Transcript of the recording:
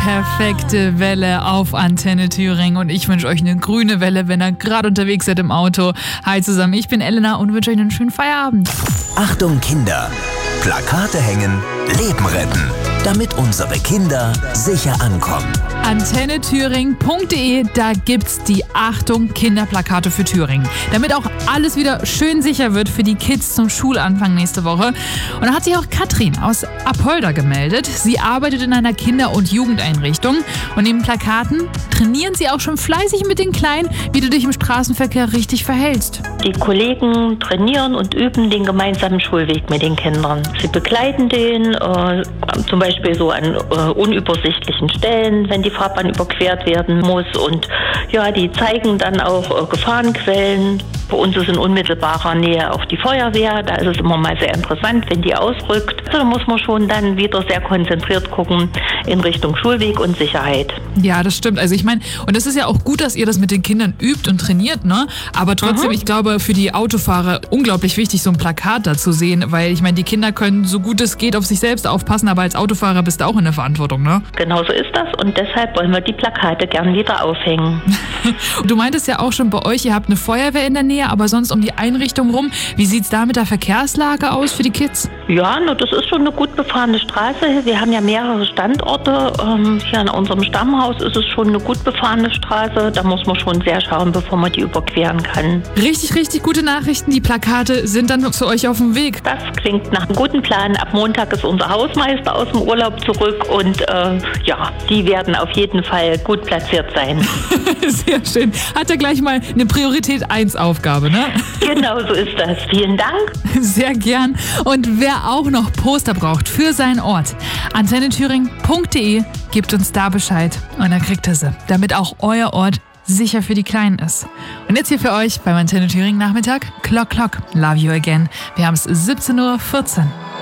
perfekte Welle auf Antenne Thüringen und ich wünsche euch eine grüne Welle, wenn ihr gerade unterwegs seid im Auto. Hi zusammen, ich bin Elena und wünsche euch einen schönen Feierabend. Achtung Kinder, Plakate hängen, Leben retten, damit unsere Kinder sicher ankommen. AntenneThüringen.de, da gibt's die Achtung Kinderplakate für Thüringen. Damit auch alles wieder schön sicher wird für die Kids zum Schulanfang nächste Woche. Und da hat sich auch Katrin aus Apolda gemeldet. Sie arbeitet in einer Kinder- und Jugendeinrichtung und neben Plakaten trainieren sie auch schon fleißig mit den Kleinen, wie du dich im Straßenverkehr richtig verhältst. Die Kollegen trainieren und üben den gemeinsamen Schulweg mit den Kindern. Sie begleiten den, zum Beispiel so an unübersichtlichen Stellen, wenn die Fahrbahn überquert werden muss. Und ja, die zeigen dann auch Gefahrenquellen. Bei uns ist in unmittelbarer Nähe auch die Feuerwehr. Da ist es immer mal sehr interessant, wenn die ausrückt. Also da muss man schon dann wieder sehr konzentriert gucken in Richtung Schulweg und Sicherheit. Ja, das stimmt. Also ich meine, und es ist ja auch gut, dass ihr das mit den Kindern übt und trainiert, ne? Aber trotzdem, ich glaube, für die Autofahrer unglaublich wichtig, so ein Plakat da zu sehen, weil ich meine, die Kinder können so gut es geht auf sich selbst aufpassen, aber als Autofahrer bist du auch in der Verantwortung, ne? Genau so ist das und deshalb wollen wir die Plakate gern wieder aufhängen. Du meintest ja auch schon bei euch, ihr habt eine Feuerwehr in der Nähe, aber sonst um die Einrichtung rum. Wie sieht's da mit der Verkehrslage aus für die Kids? Ja, das ist schon eine gut befahrene Straße. Wir haben ja mehrere Standorte. Hier an unserem Stammhaus ist es schon eine gut befahrene Straße. Da muss man schon sehr schauen, bevor man die überqueren kann. Richtig, richtig gute Nachrichten. Die Plakate sind dann zu euch auf dem Weg. Das klingt nach einem guten Plan. Ab Montag ist unser Hausmeister aus dem Urlaub zurück und ja, die werden auf jeden Fall gut platziert sein. Sehr schön. Hat er gleich mal eine Priorität 1 Aufgabe, ne? Genau so ist das. Vielen Dank. Sehr gern. Und wer auch noch Poster braucht für seinen Ort, AntenneThüringen.de, gibt uns da Bescheid und dann kriegt er sie, damit auch euer Ort sicher für die Kleinen ist. Und jetzt hier für euch beim Antenne Thüringen Nachmittag, Clock Clock, Love You Again. Wir haben es 17:14 Uhr.